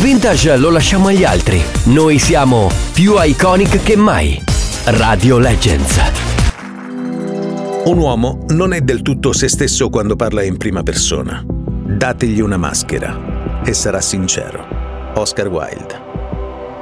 vintage lo lasciamo agli altri. Noi siamo più iconic che mai. Radio Legends. Un uomo non è del tutto se stesso quando parla in prima persona. Dategli una maschera e sarà sincero. Oscar Wilde.